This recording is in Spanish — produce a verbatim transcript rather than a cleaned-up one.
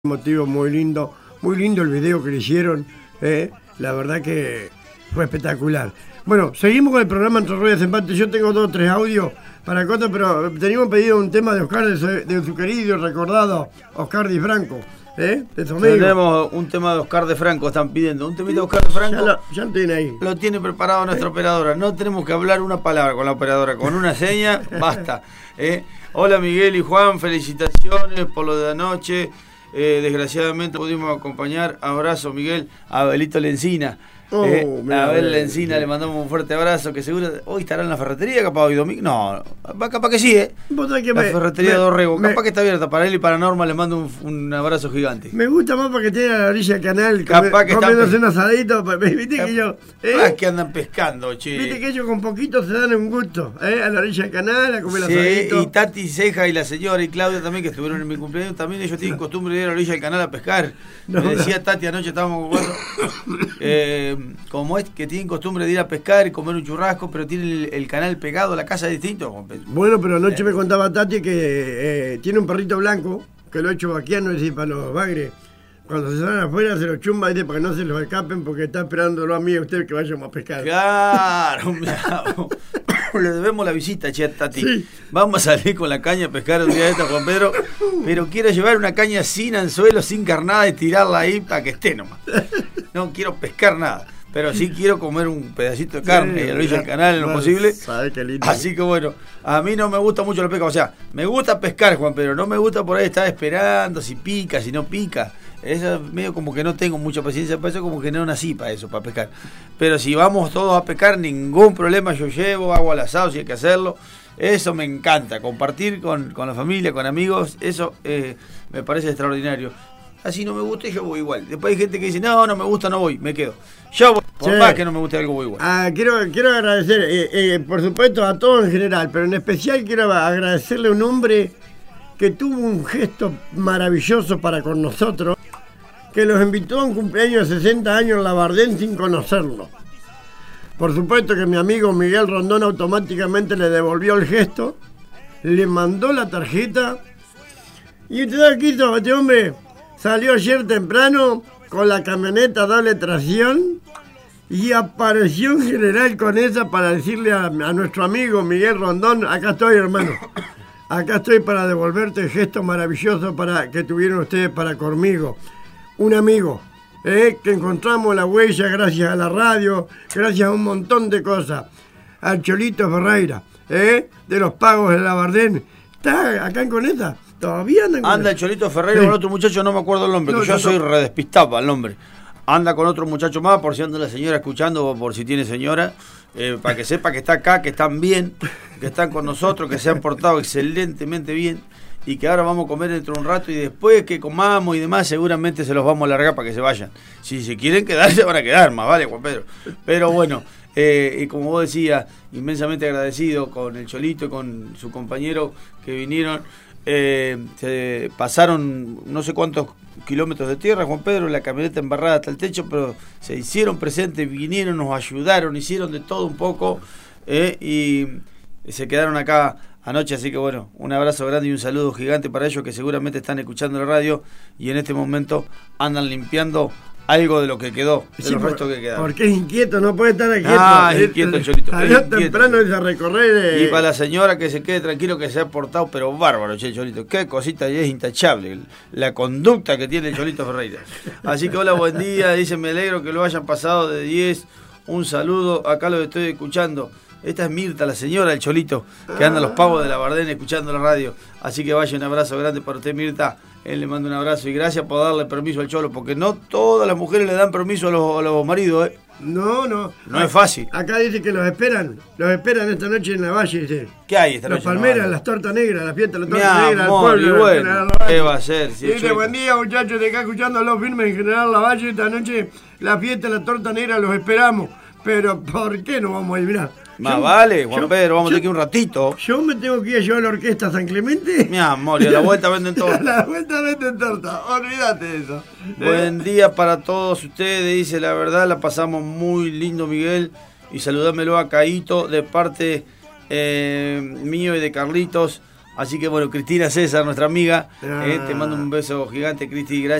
motivo muy lindo, muy lindo el video que le hicieron, eh, la verdad que fue espectacular. Bueno, seguimos con el programa Entre Ruedas y Empate. Yo tengo dos o tres audios para Cota, pero teníamos pedido un tema de Oscar, de su, de su querido y recordado Oscar Di Franco, ¿eh? De su amigo. Tenemos un tema de Oscar de Franco, están pidiendo un temita de Oscar de Franco. Ya lo, ya lo tiene ahí. Lo tiene preparado nuestra ¿Eh? operadora. No tenemos que hablar una palabra con la operadora, con una seña, basta. ¿eh? Hola Miguel y Juan, felicitaciones por lo de anoche. Eh, desgraciadamente pudimos acompañar, abrazo Miguel, a Abelito Lencina. Oh, eh, a Abel Lencina le mandamos un fuerte abrazo, que seguro hoy estará en la ferretería, capaz hoy domingo. No, capaz que sí, ¿eh? Que la me, ferretería me, de Dorrego, me, capaz que está abierta. Para él y para Norma le mando un, un abrazo gigante. Me gusta más porque tiene a la orilla del canal, capaz come, que comiéndose un asadito. Viste cap- que yo. ¿eh? Es que andan pescando, che. Viste que ellos con poquito se dan un gusto, ¿eh? A la orilla del canal, a comer sí, asadito. Y Tati Ceja y la señora y Claudia también, que estuvieron en mi cumpleaños, también ellos tienen costumbre de ir a la orilla del canal a pescar. No, Me decía no. Tati, anoche estábamos jugando. eh, como es que tienen costumbre de ir a pescar y comer un churrasco, pero tienen el, el canal pegado a la casa distinto. Bueno, pero anoche eh. me contaba Tati que eh, tiene un perrito blanco, que lo ha hecho vaquiano, es decir, para los bagres. Cuando se salen afuera se lo chumba, dice, para que no se los escapen, porque está esperándolo a mí y a usted que vayamos a pescar. Claro, mira, le debemos la visita, che, Tati. Sí. Vamos a salir con la caña a pescar un día de esta, Juan Pedro, pero quiero llevar una caña sin anzuelo, sin carnada y tirarla ahí para que esté nomás. No quiero pescar nada, pero sí quiero comer un pedacito de carne sí, y a la orilla del canal en lo posible. Sabe qué lindo. Así que bueno, a mí no me gusta mucho la pesca, o sea, me gusta pescar, Juan Pedro, no me gusta por ahí estar esperando si pica, si no pica. Eso medio como que no tengo mucha paciencia para eso, como que no nací para eso, para pescar. Pero si vamos todos a pescar, ningún problema, yo llevo, hago al asado si hay que hacerlo. Eso me encanta, compartir con, con la familia, con amigos, eso eh, me parece extraordinario. Así no me gusta y yo voy igual. Después hay gente que dice, no, no me gusta, no voy, me quedo. Yo voy, por sí. más que no me guste algo, voy igual. Ah, quiero, quiero agradecer, eh, eh, por supuesto, a todos en general, pero en especial quiero agradecerle a un hombre que tuvo un gesto maravilloso para con nosotros, que los invitó a un cumpleaños de sesenta años en Labardén sin conocerlo. Por supuesto que mi amigo Miguel Rondón automáticamente le devolvió el gesto, le mandó la tarjeta, y usted aquí, este hombre salió ayer temprano con la camioneta doble tracción y apareció en general con esa para decirle a, a nuestro amigo Miguel Rondón, acá estoy, hermano. Acá estoy para devolverte el gesto maravilloso para que tuvieron ustedes para conmigo. Un amigo, eh, que encontramos la huella gracias a la radio, gracias a un montón de cosas. Al Cholito Ferreira, eh, de los pagos de Labardén. ¿Está acá en Coneta? ¿Todavía anda en Coneta? Anda el Cholito Ferreira sí. Con otro muchacho, no me acuerdo el nombre, no, que yo no, soy no. redespistado al nombre. Anda con otro muchacho más, por si anda la señora escuchando o por si tiene señora. Eh, para que sepa que está acá, que están bien, que están con nosotros, que se han portado excelentemente bien y que ahora vamos a comer dentro de un rato y después que comamos y demás seguramente se los vamos a largar para que se vayan. Si se quieren quedar, se van a quedar, más vale, Juan Pedro. Pero bueno, eh, y como vos decías, inmensamente agradecido con el Cholito y con su compañero que vinieron. Eh, se pasaron no sé cuántos kilómetros de tierra, Juan Pedro, la camioneta embarrada hasta el techo, pero se hicieron presentes, vinieron, nos ayudaron, hicieron de todo un poco eh, y se quedaron acá anoche, así que bueno, un abrazo grande y un saludo gigante para ellos que seguramente están escuchando la radio y en este momento andan limpiando algo de lo que quedó, de sí, los restos que quedaron. Porque es inquieto, no puede estar quieto. Ah, es inquieto el Cholito. Allá temprano es a recorrer. Eh... Y para la señora que se quede tranquilo, que se ha portado, pero bárbaro, che, Cholito. Qué cosita, y es intachable la conducta que tiene el Cholito Ferreira. Así que hola, buen día. Dicen, me alegro que lo hayan pasado de diez. Un saludo, acá lo estoy escuchando. Esta es Mirta, la señora del Cholito, que anda a los pavos de Labardén escuchando la radio. Así que vaya un abrazo grande para usted, Mirta. Él le manda un abrazo y gracias por darle permiso al Cholo, porque no todas las mujeres le dan permiso a los, a los maridos, ¿eh? No, no. No acá, es fácil. Acá dice que los esperan, los esperan esta noche en la valle, dice. ¿Qué hay esta noche? Las palmeras, las tortas negras, la fiesta de la torta Mi negra, amor, del pueblo. Y bueno, ¿qué va a ser? Si dice, buen día, muchachos, de acá escuchando a los firmes en General Lavalle, esta noche la fiesta de la torta negra los esperamos. Pero, ¿por qué no vamos a ir? Mirá. Más yo, vale, Juan yo, Pedro, vamos yo, a tener que ir un ratito. Yo me tengo que ir a llevar a la orquesta a San Clemente. Mi amor, y a la vuelta venden torta. A la vuelta venden torta, olvídate de eso. Buen día para todos ustedes, dice la verdad, la pasamos muy lindo, Miguel. Y saludámelo a Caíto de parte eh, mío y de Carlitos. Así que bueno, Cristina César, nuestra amiga, Ah. eh, te mando un beso gigante, Cristi, gracias.